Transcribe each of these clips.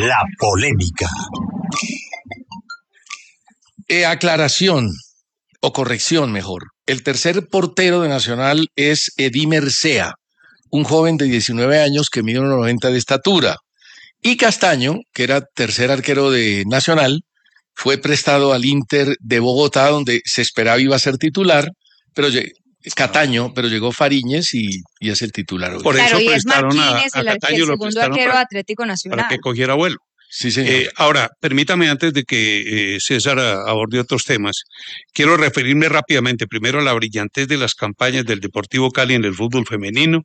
La polémica. Aclaración, o corrección mejor. El tercer portero de Nacional es Edimer Sea, un joven de 19 años que mide 1,90 de estatura. Y Castaño, que era tercer arquero de Nacional, fue prestado al Inter de Bogotá, donde se esperaba iba a ser titular, pero Cataño, pero llegó Fariñez y es el titular hoy. Por eso y es prestaron Martínez, a Cataño, el lo segundo prestaron arquero de Atlético Nacional. para que cogiera vuelo. Sí, señor. Ahora, permítame, antes de que César aborde otros temas, quiero referirme rápidamente primero a la brillantez de las campañas del Deportivo Cali en el fútbol femenino.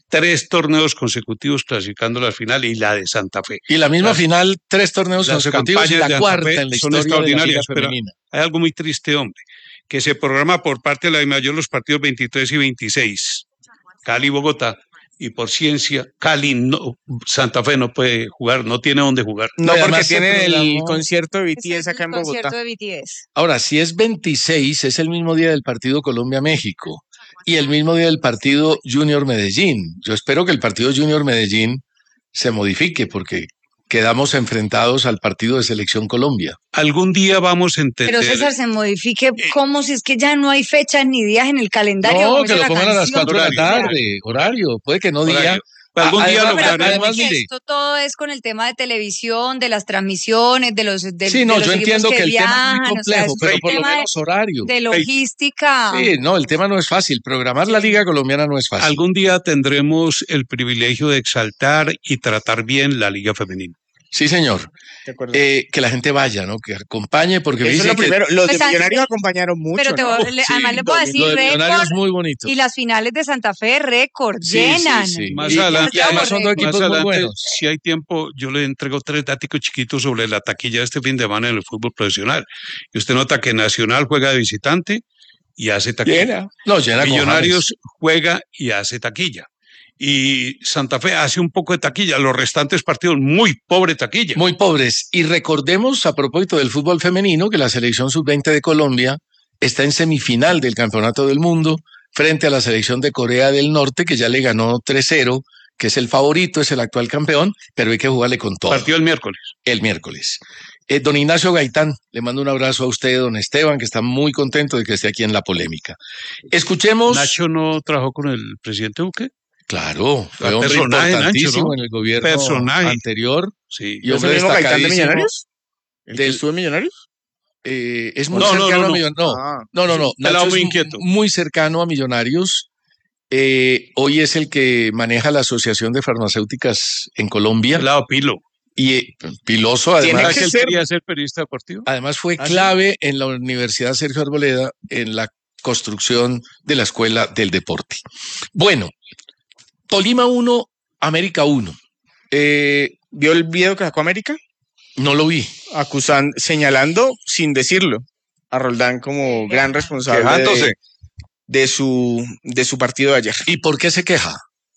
3 torneos consecutivos clasificando a la final y la de Santa Fe. Y la misma final, 3 torneos consecutivos y la cuarta en la historia de la Liga Femenina. Hay algo muy triste, hombre, que se programa por parte de la DIMAYOR los partidos 23 y 26. Cali-Bogotá. Y por ciencia, Cali, no, Santa Fe no puede jugar, no tiene dónde jugar. No, porque tiene el concierto de BTS acá en Bogotá. Concierto de BTS. Ahora, si es 26, es el mismo día del partido Colombia-México y el mismo día del partido Junior Medellín. Yo espero que el partido Junior Medellín se modifique porque quedamos enfrentados al partido de Selección Colombia. Algún día vamos a entender. Pero César, se modifique como si es que ya no hay fechas ni días en el calendario. No, que lo pongan a las 4 de la tarde, horario, puede que no diga. Algún día lo además, mire, esto todo es con el tema de televisión, de las transmisiones, de los sí, no, yo entiendo que el tema es muy complejo, pero por lo menos horario. De logística. Sí, no, el tema no es fácil. Programar la Liga Colombiana no es fácil. Algún día tendremos el privilegio de exaltar y tratar bien la Liga Femenina. Sí, señor. Que la gente vaya, ¿no? Que acompañe, porque eso dice es lo primero. Los de Pues, Millonarios acompañaron mucho. Pero además le puedo decir lo de Millonarios récord. es muy bonito. Y las finales de Santa Fe, récord, llenan. Sí. Más adelante, y además son dos equipos muy buenos. Si hay tiempo, yo le entrego 3 datos chiquitos sobre la taquilla de este fin de semana en el fútbol profesional. Y usted nota que Nacional juega de visitante y hace taquilla. Llena Millonarios juega y hace taquilla. Y Santa Fe hace un poco de taquilla, los restantes partidos muy pobre taquilla. Muy pobres. Y recordemos, a propósito del fútbol femenino, que la selección sub-20 de Colombia está en semifinal del Campeonato del Mundo frente a la selección de Corea del Norte, que ya le ganó 3-0, que es el favorito, es el actual campeón, pero hay que jugarle con todo. Partido el miércoles. El miércoles. Don Ignacio Gaitán, le mando un abrazo a usted, don Esteban, que está muy contento de que esté aquí en La Polémica. Escuchemos... ¿Nacho no trabajó con el presidente Duque? Claro, fue hombre personaje, importantísimo, Nacho, ¿no? en el gobierno anterior. Sí. Y hombre ¿Es el mismo Gaitán de destacadísimo. Millonarios? ¿El que estuvo en Millonarios? Es muy cercano a Millonarios. No. Nacho es muy inquieto. Muy cercano a Millonarios. Hoy es el que maneja la Asociación de Farmacéuticas en Colombia. Pelado Pilo. Y Piloso, además. ¿Tiene que él quería ser periodista deportivo? Además fue clave en la Universidad Sergio Arboleda en la construcción de la Escuela del Deporte. Bueno, Tolima 1, América 1. ¿Vio el video que sacó América? No lo vi. Señalando, sin decirlo, a Roldán como gran responsable de su partido de ayer. ¿Y por qué se queja?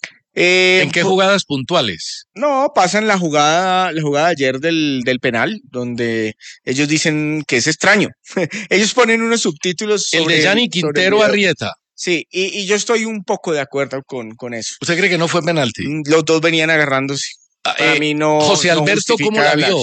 ¿En qué jugadas puntuales? No, pasan la jugada de ayer del penal, donde ellos dicen que es extraño. Ellos ponen unos subtítulos sobre el de Yanni Quintero Arrieta. Sí, y yo estoy un poco de acuerdo con eso. ¿Usted cree que no fue penalti? Los dos venían agarrándose. Para mí no. José Alberto, ¿cómo la vio?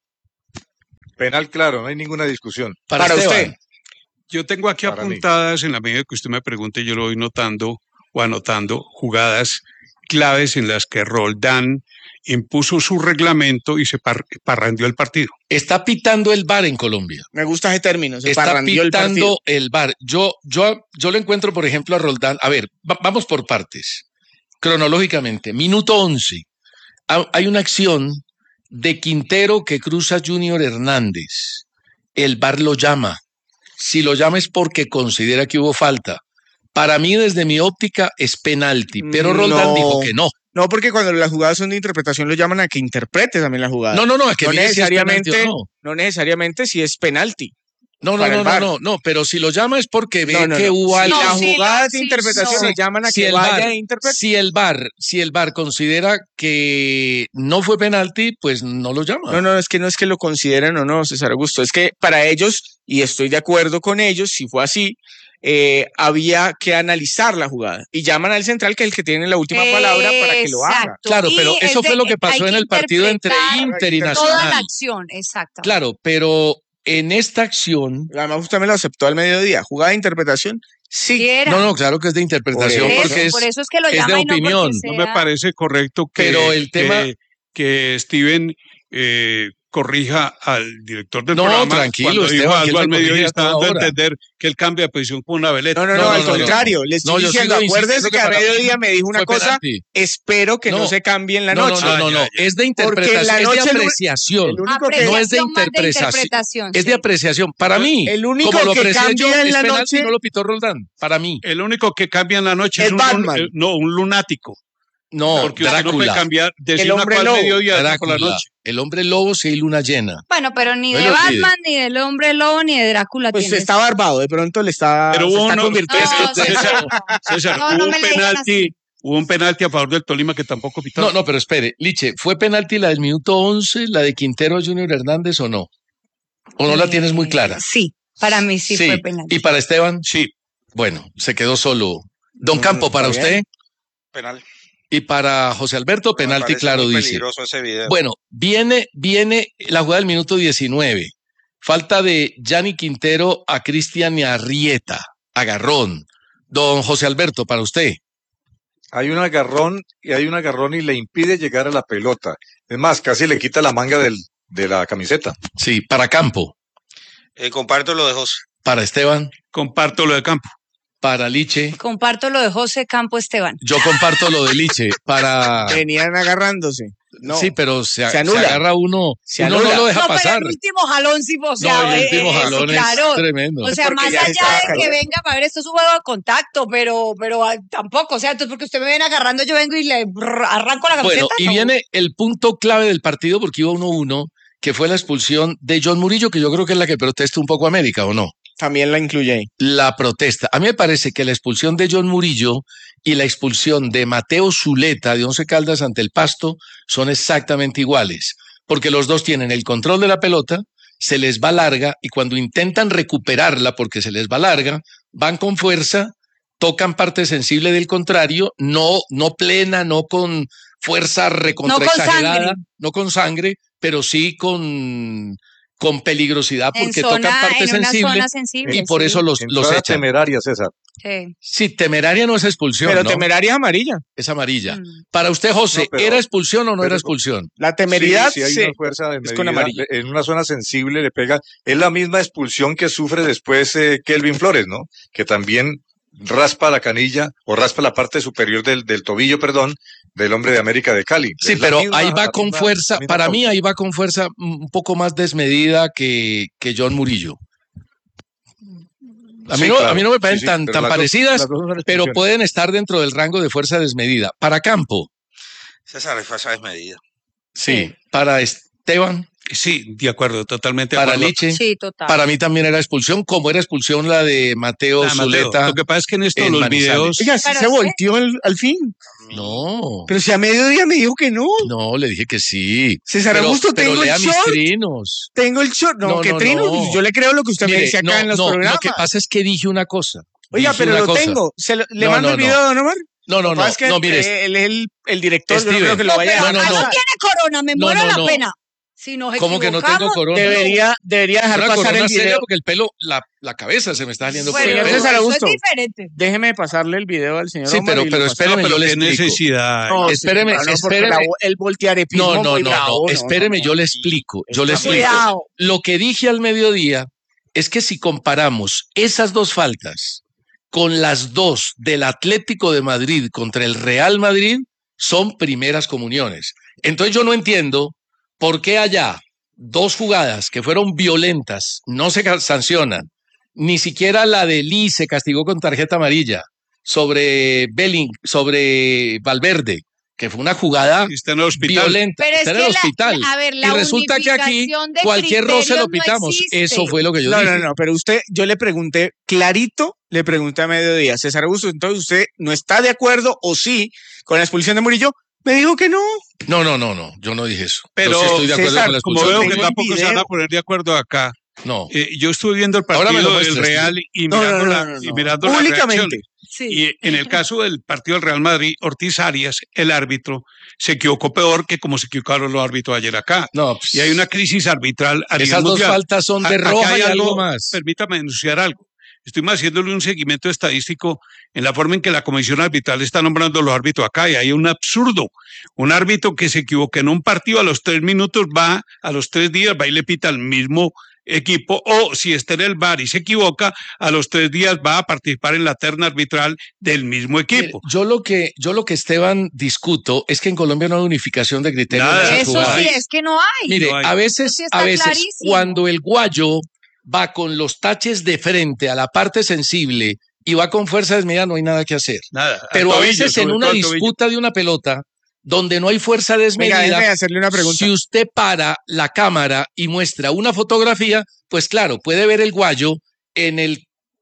Penal, claro, no hay ninguna discusión. Para usted. Yo tengo aquí apuntadas, en la medida que usted me pregunte, yo lo voy notando o anotando, jugadas claves en las que Roldán impuso su reglamento y se parrandió el partido. Está pitando el VAR en Colombia. Me gusta ese término. Está pitando el VAR. Yo le encuentro, por ejemplo, a Roldán. A ver, vamos por partes. Cronológicamente, minuto 11. Hay una acción de Quintero que cruza Junior Hernández. El VAR lo llama. Si lo llama es porque considera que hubo falta. Para mí, desde mi óptica, es penalti, pero Roldán dijo que no. No, porque cuando las jugadas son de interpretación lo llaman a que interprete también la jugada. No, a que no necesariamente si es penalti. No, pero si lo llama es porque ve que hubo algo. Si las jugadas de interpretación lo llaman a que vaya a interpretar. Si el VAR considera que no fue penalti, pues no lo llama. No es que lo consideren o no, César Augusto. Es que para ellos, y estoy de acuerdo con ellos, si fue así, había que analizar la jugada. Y llaman al central, que es el que tiene la última palabra, para que lo haga. Exacto. Claro, Y pero eso fue lo que hay pasó en el partido entre interpretar Inter y toda la Nacional. acción, exacto. Claro, pero en esta acción... Además, usted me lo aceptó al mediodía. ¿Jugada de interpretación? Sí. No, claro que es de interpretación Por porque por eso es que lo es de llama y no opinión. porque No me sea- parece correcto que, Pero el tema- que Steven corrija al director del No, programa tranquilo, cuando dijo Esteban, que algo él al lo corrige mediodía, a está toda dando a hora. entender que él cambia de posición con una veleta. No, al contrario. Le estoy No, yo diciendo, sigo acuérdese insistiendo que que a para mí mediodía me dijo una fue cosa, penalti. espero que no No. se cambie en la No, noche. no, es de interpretación, la es de noche el- apreciación. el único que- No es de Apreciación más interpretación. Es de sí. apreciación. Para mí, El único como lo que aprecié cambia yo, en es la penalti, noche- no lo pitó Roldán. Para mí. El único que cambia en la noche Es es un, Batman. un lunático. No, Porque usted no puede Drácula. cambiar, decir El una hombre cosa lobo. al mediodía y otra por la Drácula. noche. El hombre lobo si hay luna llena. Bueno, pero ni No de lo olvide. Batman, ni del Hombre Lobo, ni de Drácula Pues tienes. está barbado, de pronto le está, Pero se hubo está uno- convirtiendo. No, César, César, No, hubo no un me le digan penalti, hubo un penalti a favor del Tolima que tampoco pitó. No, pero espere. Liche, ¿fue penalti la del minuto 11, la de Quintero Junior Hernández o no? ¿O no la tienes muy clara? Sí, para mí sí, fue penalti. ¿Y para Esteban? Sí. Bueno, se quedó solo. Don Campo, para está usted. bien. Penal. Y para José Alberto, Me penalti parece claro, muy dice. peligroso ese video. Bueno, viene la jugada del minuto 19. Falta de Gianni Quintero a Cristian Arrieta. Agarrón. Don José Alberto, para usted. Hay un agarrón y le impide llegar a la pelota. Es más, casi le quita la manga de la camiseta. Sí, para Campo. Comparto lo de José. Para Esteban. Comparto lo de Campo. Para Liche. Comparto lo de José Campo Esteban. Yo comparto lo de Liche. Para... Venían agarrándose. No. Sí, pero se anula. agarra uno. Se Uno anula. no lo deja No, pero pasar. el último jalón sí, o sea, No, el último sí, jalón claro. es tremendo. O sea, Porque más ya allá estaba de que caliente. venga, a ver, esto es un juego de contacto, pero tampoco, o sea, entonces porque usted me viene agarrando, yo vengo y le arranco la camiseta. Bueno, y no. viene el punto clave del partido porque iba 1-1, que fue la expulsión de John Murillo, que yo creo que es la que protesta un poco a América, ¿o no? También la incluye ahí. La protesta. A mí me parece que la expulsión de John Murillo y la expulsión de Mateo Zuleta de Once Caldas ante el Pasto son exactamente iguales, porque los dos tienen el control de la pelota, se les va larga y cuando intentan recuperarla porque se les va larga, van con fuerza, tocan parte sensible del contrario, no plena, no con fuerza recontraexagerada, sangre. no con sangre, pero sí con peligrosidad En porque zona- tocan parte en una sensible zona sensible, y por sí. eso los Entrada echan. temeraria, César. Sí. Sí, temeraria no es expulsión, Pero ¿no? temeraria es amarilla. Es amarilla. Mm. Para usted, José, No, pero- ¿era expulsión o no era pero- expulsión? La temeridad Sí, hay se- una fuerza de es con medida, amarilla. en una zona sensible le pega. Es la misma expulsión que sufre después Kelvin Flores, ¿no? Que también raspa la canilla o raspa la parte superior del tobillo, perdón, del hombre de América de Cali. Sí, Es la pero misma- ahí va la con misma- fuerza. la misma Para pauta. mí ahí va con fuerza un poco más desmedida que John Murillo. A mí, Sí, no, claro. a mí no me parecen Sí, sí, tan, pero tan las dos- parecidas, las dos son pero expulsiones. pueden estar dentro del rango de fuerza desmedida. Para Campo, César es falsa desmedida. sí. Para Esteban, Sí, de acuerdo, totalmente de para acuerdo. Liche, Sí, total. para mí también era expulsión, como era expulsión la de Mateo Ah, Mateo, Zuleta. lo que pasa es que en esto en los Manizales. videos... Oiga, sí Pero se sí. volteó al fin. No, Pero si a mediodía me dijo que no. no, le dije que sí. César Pero, Augusto, pero tengo lea el mis short. trinos. Tengo el short. No, No, ¿qué no, trino? no. Yo le creo lo que usted me Mire, dice acá en los no, programas. lo que pasa es que dije una cosa. Oiga, Dije pero una lo cosa. tengo. ¿Le No, mando no, el video, don Omar? No, Lo que pasa es que mire, él es el director. Yo no Steven. creo que lo No, vaya pero a no, acá no. no tiene corona, me No, muero no, la no. pena. Si nos ¿Cómo que no tengo equivocamos, corona? Debería dejar Una pasar corona el seria video. porque el pelo, la cabeza se me está saliendo por Bueno, el Señor pelo. César eso Augusto. es diferente. Déjeme pasarle el video al señor Sí, Omar y lo pero pasamos. espéreme, pero yo le qué explico. necesidad. No, Espéreme, sí, porque espéreme. el voltearepismo No, muy bravo, espéreme, yo le explico. Yo le Está explico. Cuidado. Lo que dije al mediodía es que si comparamos esas dos faltas con las dos del Atlético de Madrid contra el Real Madrid, son primeras comuniones. Entonces yo no entiendo por qué allá dos jugadas que fueron violentas no se sancionan. Ni siquiera la de Lee se castigó con tarjeta amarilla sobre sobre Valverde, que fue una jugada Está en el hospital. violenta. Pero es Está en que el hospital. a ver, la y resulta que aquí unificación de cualquier roce lo criterios no pitamos. existe. Eso fue lo que yo No, dije. no, pero yo le pregunté clarito, le pregunté a mediodía, César Augusto, entonces usted no está de acuerdo o sí con la expulsión de Murillo. Me dijo que no. No, yo no dije eso. Pero, yo sí estoy de acuerdo César, con la Como expulsión. veo Tengo que el tampoco se van a video. poner de acuerdo acá, No. Yo estuve viendo el Ahora me lo partido del muestras, Real y No, mirando, no. y mirando la Públicamente. reacción. Sí. Y en el caso del partido del Real Madrid, Ortiz Arias, el árbitro, se equivocó peor que como se equivocaron los árbitros ayer acá. No, pues, Y hay una crisis arbitral a nivel esas dos mundial. faltas son de Acá roja hay y algo más. Permítame denunciar algo. Estoy haciéndole un seguimiento estadístico en la forma en que la comisión arbitral está nombrando los árbitros acá, y hay un absurdo. Un árbitro que se equivoque en un partido a los 3 minutos va, a los 3 días va y le pita al mismo equipo, o si está en el VAR y se equivoca, a los 3 días va a participar en la terna arbitral del mismo equipo. Yo lo que Esteban discuto es que en Colombia no hay unificación de criterios. Nada. en esas Eso jugadas. sí, es que no hay. Mire, No hay. a veces, Eso sí está clarísimo. cuando el guayo va con los taches de frente a la parte sensible y va con fuerza desmedida, no hay nada que hacer. Nada. al Pero a tobillo, veces en sobre una todo al tobillo. disputa de una pelota, donde no hay fuerza Venga, desmedida, déjeme hacerle una pregunta. si usted para la cámara y muestra una fotografía, pues claro, puede ver el guayo en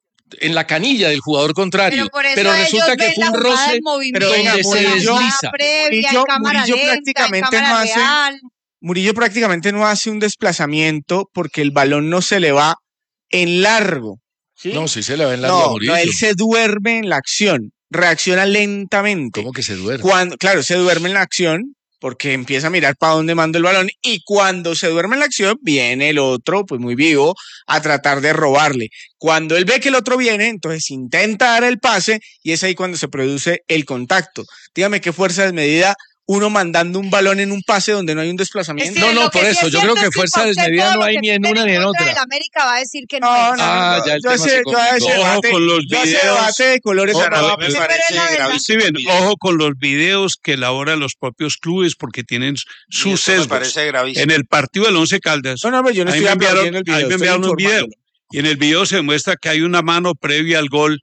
la canilla del jugador contrario. Pero por eso Pero ellos resulta que ven fue la un jugada roce en movimiento, Pero venga, donde se Murillo- desliza. previa, en cámara Murillo lenta, en prácticamente cámara no hace- real. Murillo prácticamente no hace un desplazamiento porque el balón no se le va en largo. ¿sí? No, sí se le va en largo a No, Murillo. él se duerme en la acción, reacciona lentamente. ¿Cómo que se duerme? Claro, se duerme en la acción porque empieza a mirar para dónde manda el balón, y cuando se duerme en la acción viene el otro, pues muy vivo, a tratar de robarle. Cuando él ve que el otro viene, entonces intenta dar el pase y es ahí cuando se produce el contacto. Dígame qué fuerza desmedida uno mandando un balón en un pase donde no hay un desplazamiento. No, lo por que sí eso, es yo cierto creo que es fuerza para usted desmedida todo no lo hay que ni en esté una ni en contra otra. del América va a decir que no, No, es. no, Ah, no, ya el yo tema ese, se yo a ese complicó. debate, Ojo con los yo a ese videos. debate de colores Ojo, A mí cerrados. me Sí, pero es parece la verdad. gravísimo. Sí, el bien, video. ojo con los videos que elaboran los propios clubes porque tienen Y sus eso me sesgos. parece gravísimo. En el partido del Once Caldas, No, pero yo no ahí estoy me enviaron, aplaudiendo el video, ahí me estoy enviaron un video. informándolo. Y en el video se muestra que hay una mano previa al gol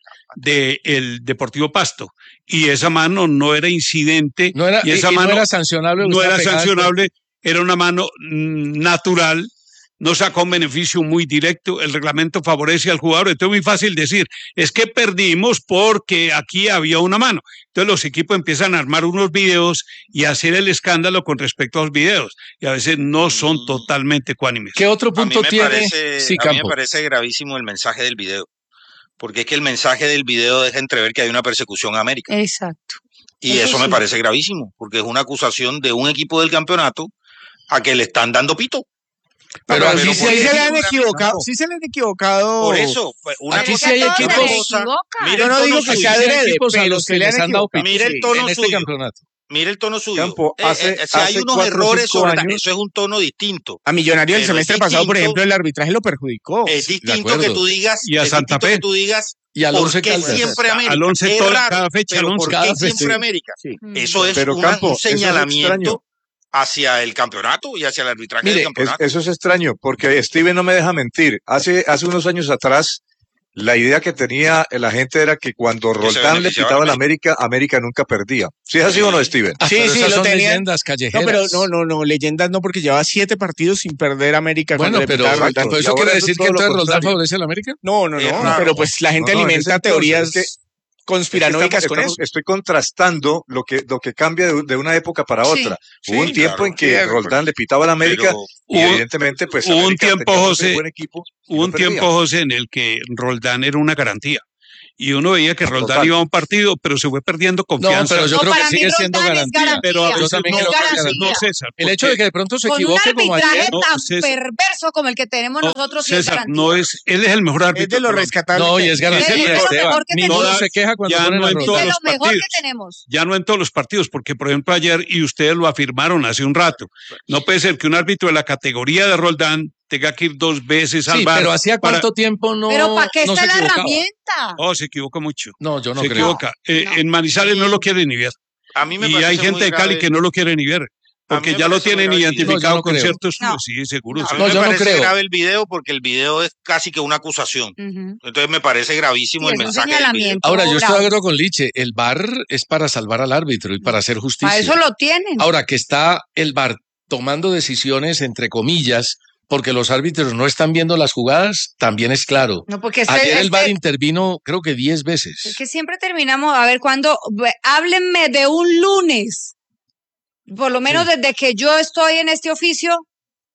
del Deportivo Pasto. Y esa mano no era incidente. No era, y esa y mano no era sancionable. no usted era pegada- sancionable, era una mano natural. No sacó un beneficio muy directo, el reglamento favorece al jugador, entonces es muy fácil decir, es que perdimos porque aquí había una mano. Entonces los equipos empiezan a armar unos videos y a hacer el escándalo con respecto a los videos, y a veces no son totalmente ecuánimes. ¿Qué otro A mí punto me tiene? parece, Sí, a mí me Campo. parece gravísimo el mensaje del video, porque es que el mensaje del video deja entrever que hay una persecución a América. Exacto. Y Eso eso me sí. parece gravísimo, porque es una acusación de un equipo del campeonato a que le están dando pito. Pero Pero aquí sí sí hay se le han equipos- equivocado, sí se le han equivocado. Por eso, pues, una Aquí cosa sí hay es otra equipos- cosa. Mira Yo el no tono digo que suyo. sea Aquí sí hay adrede, equipos a pero los se que le han les han dado equivocado. pito, Mira el sí, tono en este suyo. campeonato. Mira el tono suyo. Campo, Si hay hace unos 4 o errores 5 sobre años- eso es un tono distinto. A Millonarios el Pero es semestre pasado, por distinto. ejemplo, el arbitraje lo perjudicó. Es de distinto acuerdo. que tú digas, Y a es Santa distinto Fe. que tú digas Y al por Once qué Caldas. siempre América. Al Once Es toda- raro, cada fecha pero al ¿por Once. qué Cada fecha, siempre sí. América? Sí. Eso es Pero, una- Campo, un eso es señalamiento extraño. hacia el campeonato y hacia el arbitraje Mire, del campeonato. Eso es extraño, porque Steven no me deja mentir. Hace unos años atrás, la idea que tenía la gente era que cuando se Roldán le beneficiaba pitaba a a la América, América nunca perdía. ¿Sí es así o no, Steven? Ah, Sí, pero sí, esas lo son tenían. leyendas No, callejeras. pero no, leyendas no, porque lleva 7 partidos sin perder América. Bueno, cuando le pero, pitaba Exacto. Roldán. pero Y eso ahora quiere es decir que todo lo entonces Roldán contrario. favorece a la América. No, Es raro. pero pues la gente No, en ese alimenta entonces, teorías es que conspiranoicas con eso. Estoy contrastando lo que cambia de una época para Sí, otra. Hubo un sí, tiempo claro. en que Sí, Roldán le pitaba a la América Pero y hubo- evidentemente pues hubo un América tiempo, tenía un José, buen equipo y Hubo no un perdía. tiempo, José, en el que Roldán era una garantía. Y uno veía que Roldán Total. iba a un partido, pero se fue perdiendo confianza. pero yo No, creo que para mí sigue siendo Roldán es garantía. garantía. Pero a Yo veces también no, creo que es a veces no, garantía. César. El hecho de que de pronto se Con un equivoque como arbitraje ayer. No, tan César. perverso como el que tenemos nosotros, sí es César, garantía. no es, él es el mejor árbitro. Es de lo pero rescatable. No, y que- es garantía. Es de lo Esteban. mejor que Ni tenemos. modo se queja cuando Ya ponen no a en Es todos de Roldán. lo los mejor que partidos. tenemos. Ya no en todos los partidos, porque por ejemplo ayer, y ustedes lo afirmaron hace un rato, no puede ser que un árbitro de la categoría de Roldán tenga que ir 2 veces al Sí, VAR pero ¿hacía para- cuánto tiempo no, Pero ¿para qué no está se la equivocaba? herramienta? Oh, se equivoca mucho. No, yo no se creo. equivoca. En Manizales no lo quiere ni ver. A mí me Y parece hay gente muy de Cali grave. que no lo quiere ni ver. Porque A mí me ya lo parece muy tienen grave el identificado video. No, yo no con creo. ciertos No. clubes. Sí, seguro. A sí. mí No, me yo no parece creo. grave el video porque el video es casi que una acusación. Ujú. Entonces me parece gravísimo Sí, el es un mensaje del video. señalamiento. Ahora, yo estoy de bravo. acuerdo con Liche. El VAR es para salvar al árbitro y para hacer justicia. Para eso lo tienen. Ahora que está el VAR tomando decisiones, entre comillas, porque los árbitros no están viendo las jugadas, también es claro. No, porque Ayer el VAR intervino, creo que 10 veces. es que siempre terminamos, a ver, háblenme de un lunes, por lo menos desde que yo estoy en este oficio,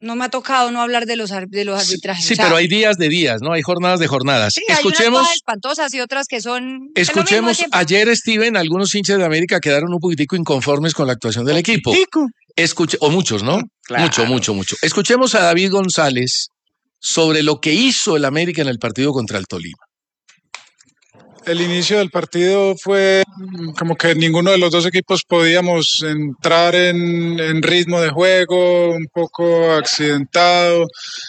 No me ha tocado no hablar de los arbitrajes. Sí, o sea, pero hay días de días, ¿no? Hay jornadas de jornadas. sí, hay Escuchemos, unas cosas espantosas y otras que son es lo mismo de escuchemos, siempre. ayer, Steven, algunos hinchas de América quedaron un poquitico inconformes con la actuación del equipo. Tico. O muchos, ¿no? Claro. Mucho. Escuchemos a David González sobre lo que hizo el América en el partido contra el Tolima. El inicio del partido fue como que ninguno de los dos equipos podíamos entrar en ritmo de juego, un poco accidentado.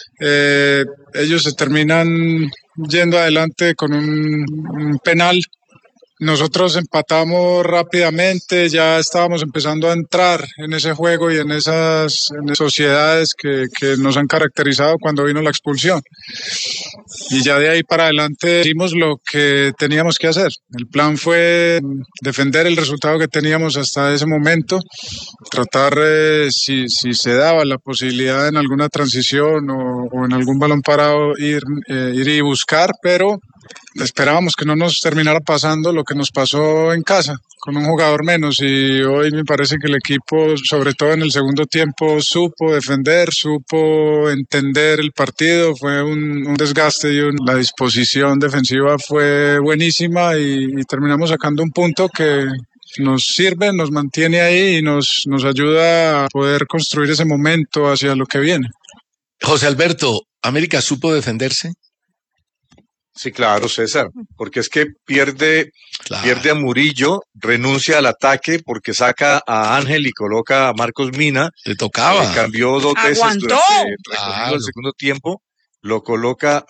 Ellos se terminan yendo adelante con un penal. Nosotros empatamos rápidamente, ya estábamos empezando a entrar en ese juego y en esas sociedades que nos han caracterizado cuando vino la expulsión. Y ya de ahí para adelante hicimos lo que teníamos que hacer. El plan fue defender el resultado que teníamos hasta ese momento, tratar si se daba la posibilidad en alguna transición o en algún balón parado ir y buscar, pero esperábamos que no nos terminara pasando lo que nos pasó en casa, con un jugador menos, y hoy me parece que el equipo, sobre todo en el segundo tiempo, supo defender, supo entender el partido, fue un desgaste y la disposición defensiva fue buenísima y terminamos sacando un punto que nos sirve, nos mantiene ahí y nos ayuda a poder construir ese momento hacia lo que viene. José Alberto, ¿América supo defenderse? Sí, claro, César, porque es que pierde a Murillo, renuncia al ataque porque saca a Ángel y coloca a Marcos Mina. Le tocaba. Cambió 2 veces ¡Aguantó! durante el recorrido Claro. del segundo tiempo. Lo coloca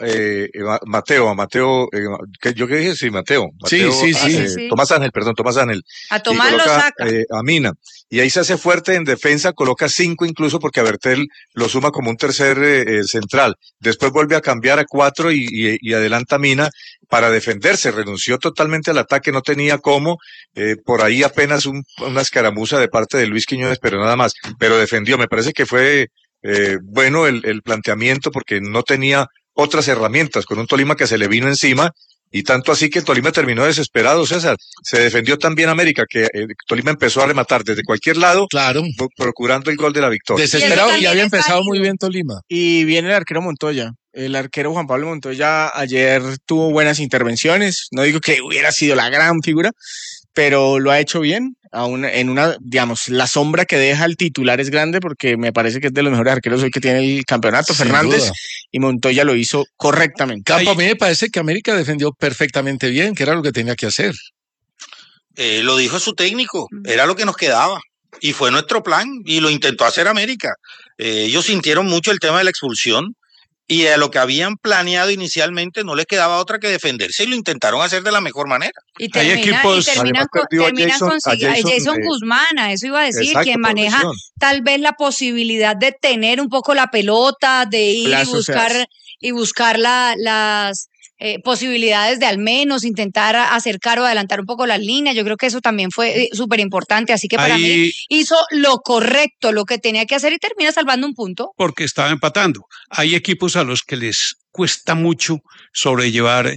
Mateo, ¿yo qué dije? Sí, Mateo. Sí. Sí. Tomás Ángel. A Y Tomás lo coloca, saca. a Mina. Y ahí se hace fuerte en defensa, coloca 5 incluso porque a Bertel lo suma como un tercer central. Después vuelve a cambiar a 4 y adelanta a Mina para defenderse. Renunció totalmente al ataque, no tenía cómo. Por ahí apenas una escaramuza de parte de Luis Quiñones, pero nada más. Pero defendió, me parece que fue bueno el planteamiento porque no tenía otras herramientas con un Tolima que se le vino encima. Y tanto así que Tolima terminó desesperado, César. Se defendió también América, que Tolima empezó a rematar desde cualquier lado, Claro. procurando el gol de la victoria. Desesperado y también había es empezado válido. muy bien Tolima. Y viene el arquero Montoya. El arquero Juan Pablo Montoya ayer tuvo buenas intervenciones. No digo que hubiera sido la gran figura, pero lo ha hecho bien. Digamos, la sombra que deja el titular es grande porque me parece que es de los mejores arqueros hoy que tiene el campeonato, Sin Fernández, duda. y Montoya lo hizo correctamente. Campo, a mí me parece que América defendió perfectamente bien, que era lo que tenía que hacer. Lo dijo su técnico, era lo que nos quedaba. Y fue nuestro plan y lo intentó hacer América. Ellos sintieron mucho el tema de la expulsión y a lo que habían planeado inicialmente no les quedaba otra que defenderse y lo intentaron hacer de la mejor manera. Y Hay equipos- terminan Además, perdió a Jason Jason, Guzmán, a eso iba a decir, Exacto, quien por maneja lesión. tal vez la posibilidad de tener un poco la pelota, de ir Las y buscar las posibilidades de al menos intentar acercar o adelantar un poco las líneas. Yo creo que eso también fue súper importante, así que para mí Ahí- hizo lo correcto, lo que tenía que hacer y termina salvando un punto. porque estaba empatando. Hay equipos a los que les cuesta mucho sobrellevar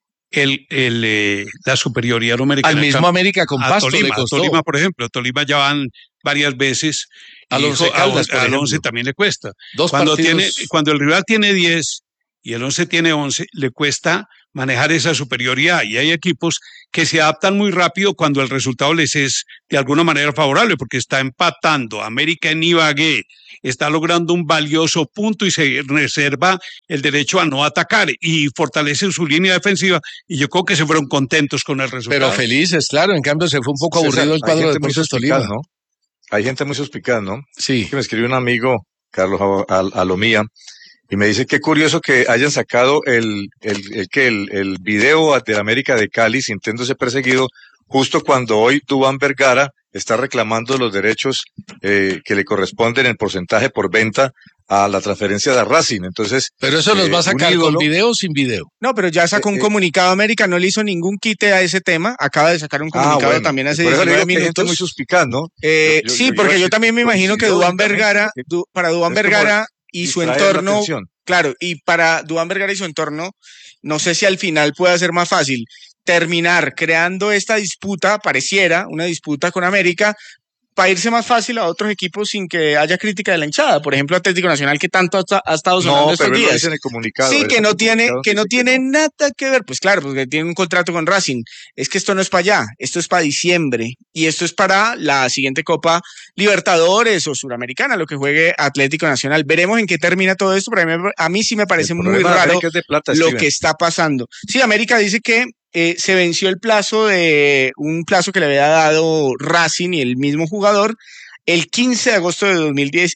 la superioridad numérica. Al mismo América con a Pasto le Tolima, costó. Tolima, por ejemplo. Tolima ya van varias veces. Al y Once Caldas, por al ejemplo. 11 también le cuesta. Dos Cuando partidos. cuando el rival tiene 10 y el 11 tiene 11, le cuesta manejar esa superioridad. Y hay equipos que se adaptan muy rápido cuando el resultado les es de alguna manera favorable, porque está empatando. América en Ibagué está logrando un valioso punto y se reserva el derecho a no atacar y fortalece su línea defensiva. Y yo creo que se fueron contentos con el resultado. Pero felices, claro. En cambio, se fue un poco César, aburrido el hay cuadro de gente muy Deportes suspicaz, Tolima. ¿no? Hay gente muy suspicaz, ¿no? Sí. Que me escribió un amigo, Carlos Alomía, y me dice qué curioso que hayan sacado el video de América de Cali sintiéndose perseguido justo cuando hoy Duván Vergara está reclamando los derechos que le corresponden en porcentaje por venta a la transferencia de Racing. Entonces, Pero eso nos va a sacar un con ídolo. video o sin video. No, pero ya sacó un comunicado América, no le hizo ningún quite a ese tema. Acaba de sacar un comunicado bueno, también hace por eso le 19 digo que hay gente muy minutos. suspicaz, ¿no? Sí, porque yo también me imagino que Duván Vergara, para Duván es como Vergara y su distraer la entorno, atención. claro, y para Duván Vergara y su entorno, no sé si al final pueda ser más fácil terminar creando esta disputa, pareciera una disputa con América, para irse más fácil a otros equipos sin que haya crítica de la hinchada. Por ejemplo, Atlético Nacional, que tanto ha estado sonando No, estos pero él lo días. dice en el comunicado. Sí, él que en no el tiene, comunicado que no dice tiene nada que ver. Pues claro, porque tiene un contrato con Racing. Es que esto no es para allá, esto es para diciembre. Y esto es para la siguiente Copa Libertadores o Suramericana, lo que juegue Atlético Nacional. Veremos en qué termina todo esto, pero a mí sí me parece El muy problema de raro América es de plata, lo Steven. que está pasando. Sí, América dice que se venció el plazo un plazo que le había dado Racing y el mismo jugador el 15 de agosto de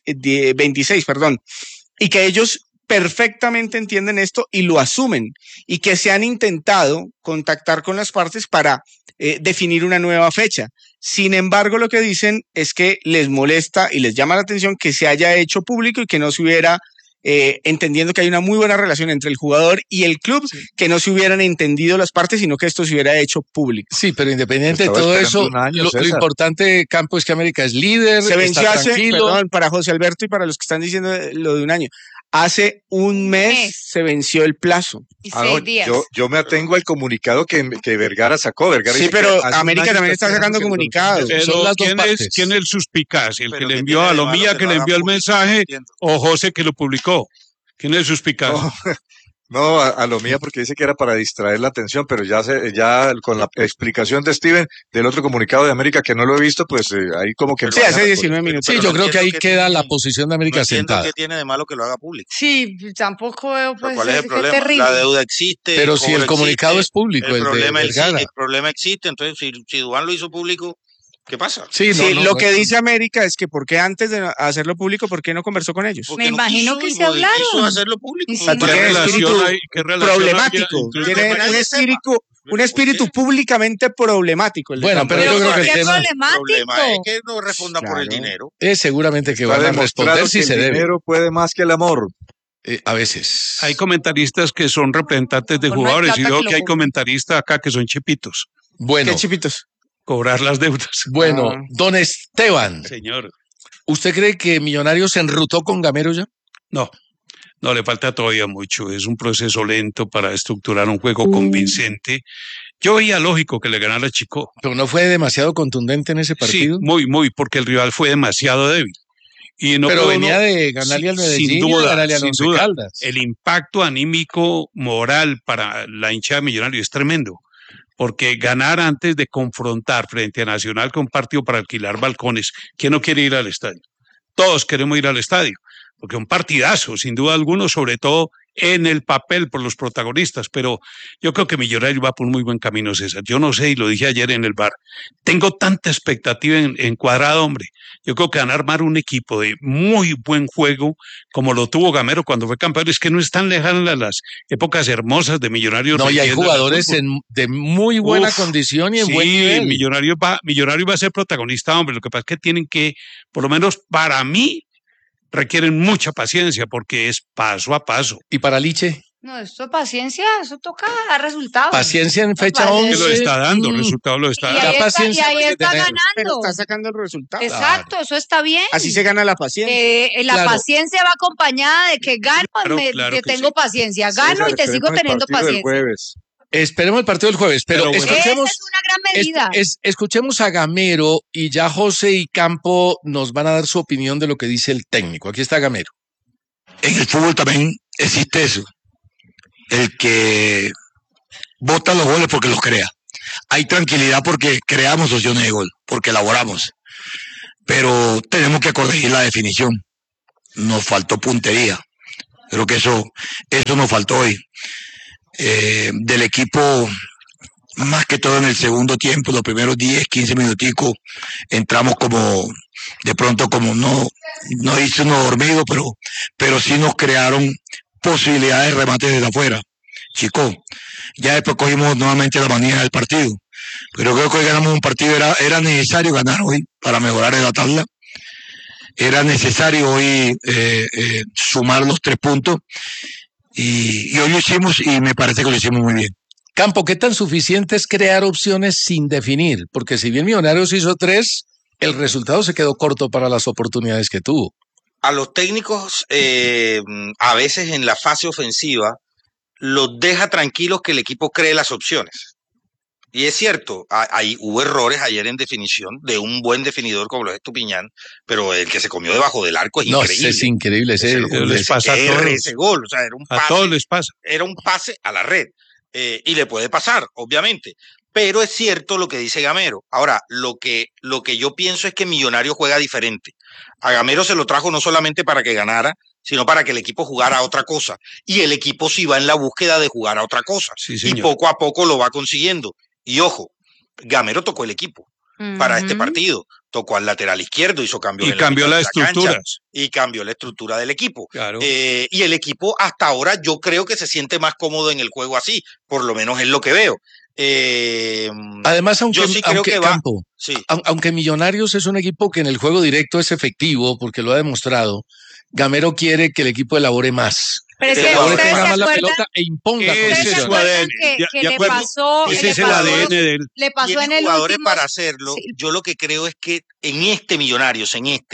2026, perdón, y que ellos perfectamente entienden esto y lo asumen, y que se han intentado contactar con las partes para definir una nueva fecha. Sin embargo, lo que dicen es que les molesta y les llama la atención que se haya hecho público y que no se hubiera entendiendo que hay una muy buena relación entre el jugador y el club, que no se hubieran entendido las partes, sino que esto se hubiera hecho público. Sí, pero independiente de Estaba todo esperando eso, un año, lo César. importante, Campo, es que América es líder, Se venció está hace, tranquilo. perdón, para José Alberto y para los que están diciendo lo de un año, hace un mes se venció el plazo. Y Ah, no, 6 días. yo me atengo al comunicado que Vergara sacó. Vergara Sí, dice que pero hace un América año también está sacando esperando que comunicados. Son Pero las dos partes. ¿quién es el suspicaz? ¿El Pero que le ¿qué envió tiene a de malo Lomía, que que lo le haga envió el público? mensaje, No entiendo. o José, que lo publicó? ¿Quién es el suspicaz? No, a lo mía porque dice que era para distraer la atención, pero ya con la explicación de Steven del otro comunicado de América que no lo he visto, pues ahí como que... Sí, hace 19 minutos. Sí, Pero yo no creo que ahí entiendo qué queda tiene- la posición de América No entiendo sentada. qué tiene de malo que lo haga público. Sí, tampoco veo, Pero pues, ¿cuál es el qué problema? terrible. La deuda existe, Pero el si el cobro comunicado existe, es público, el de Vergara. el problema existe, entonces si Duván lo hizo público, ¿qué pasa? Sí, Sí, no, lo no, que dice América es que porque antes de hacerlo público, ¿por qué no conversó con ellos? Porque Me imagino quiso, que y se porque quiso hablaron. hacerlo público. Y sí. pues, Porque ¿Qué tiene relación espíritu hay? ¿Qué relación problemático. había entre- Tiene nadie un sepa. espíritu ¿Por qué? públicamente problemático. El de Bueno, Campo. pero yo creo que ¿por el qué tema El problema es problemático? que no responda por el Claro. dinero. es seguramente que Está van a demostrado responder que si el se debe. dinero puede más que el amor. A veces. Hay comentaristas que son representantes de Pues no hay jugadores y plata veo que lo que hay compre. comentaristas acá que son chipitos. Bueno, ¿Qué chipitos? Cobrar las deudas. bueno, Ah. don Esteban, Señor. ¿usted cree que Millonarios se enrutó con Gamero ya? No, no le falta todavía mucho. Es un proceso lento para estructurar un juego convincente. Yo veía lógico que le ganara Chico. Pero no fue demasiado contundente en ese Sí, partido. muy, porque el rival fue demasiado débil. Y no Pero puede venía uno- de ganarle al Medellín, sin y de duda, ganarle al sin Once duda. Caldas. El impacto anímico moral para la hinchada millonaria es tremendo, porque ganar antes de confrontar frente a Nacional con un partido para alquilar balcones, ¿quién no quiere ir al estadio? Todos queremos ir al estadio, porque un partidazo, sin duda alguno, sobre todo en el papel por los protagonistas, pero yo creo que Millonario va por un muy buen camino, César. Yo no sé, y lo dije ayer en el bar, tengo tanta expectativa en Cuadrado, hombre. Yo creo que van a armar un equipo de muy buen juego, como lo tuvo Gamero cuando fue campeón. Es que no están lejanas las épocas hermosas de Millonarios. No, y hay leyendas del jugadores fútbol. de muy buena Uf, condición y en sí, buen nivel. Millonario va a ser protagonista, hombre. Lo que pasa es que tienen que, por lo menos para mí, requieren mucha paciencia porque es paso a paso. Y para Liche, No, esto es paciencia, eso toca dar resultados. paciencia en fecha paciencia. Que lo 11. está dando, mm, resultado lo está Y dando. ahí La está, paciencia hay que tener. Pero ganando. está sacando el resultado. Exacto, eso está bien. Así se gana la paciencia. La Claro. paciencia va acompañada de que gano, Claro que que tengo sí. paciencia. Gano y te sigo teniendo paciencia. Jueves. Esperemos el partido del jueves, pero Pero bueno. Esa escuchemos, es una gran medida. escuchemos a Gamero y ya José y Campo nos van a dar su opinión de lo que dice el técnico. Aquí está Gamero. En el fútbol también existe eso. El que bota los goles porque los crea. Hay tranquilidad porque creamos opciones de gol, porque elaboramos. Pero tenemos que corregir la definición. Nos faltó puntería. Creo que eso nos faltó hoy. Del equipo, más que todo en el segundo tiempo, los primeros 10, 15 minuticos, entramos como, de pronto como no hizo uno dormido, pero sí nos crearon posibilidades de remate desde afuera. Chico, ya después cogimos nuevamente la manía del partido, pero creo que hoy ganamos un partido, era necesario ganar hoy para mejorar en la tabla, era necesario hoy sumar los 3 puntos, y hoy lo hicimos y me parece que lo hicimos muy bien. Campo, ¿qué tan suficiente es crear opciones sin definir? Porque si bien Millonarios hizo 3, el resultado se quedó corto para las oportunidades que tuvo. A los técnicos, a veces en la fase ofensiva, los deja tranquilos que el equipo cree las opciones. Y es cierto, ahí hubo errores ayer en definición de un buen definidor como lo es Estupiñán, pero el que se comió debajo del arco es increíble. Es increíble. Les pasa a todos. Ese gol, o sea, era un pase, a todos les pasa. Era un pase a la red. Y le puede pasar, obviamente. Pero es cierto lo que dice Gamero. Ahora, lo que yo pienso es que Millonarios juega diferente. A Gamero se lo trajo no solamente para que ganara, sino para que el equipo jugara a otra cosa. Y el equipo sí va en la búsqueda de jugar a otra cosa. Sí, y señor. poco a poco lo va consiguiendo. Y ojo, Gamero tocó el equipo para este partido. Tocó al lateral izquierdo, hizo cambios. Y cambió las estructuras. Y cambió la estructura del equipo. Claro. Y el equipo hasta ahora yo creo que se siente más cómodo en el juego así, por lo menos es lo que veo. Además, aunque, yo sí creo aunque que va, Campo, sí. aunque Millonarios es un equipo que en el juego directo es efectivo, porque lo ha demostrado, Gamero quiere que el equipo elabore más. Pero es Que que elabore ustedes tenga se más la acuerdan, pelota e imponga Ese ustedes se es su condiciones. acuerdan ADN. que De le acuerdo. pasó, Ese le es el pasó, ADN de él. le pasó Tiene en el jugadores último. para hacerlo. Sí. Yo lo que creo es que en este Millonarios,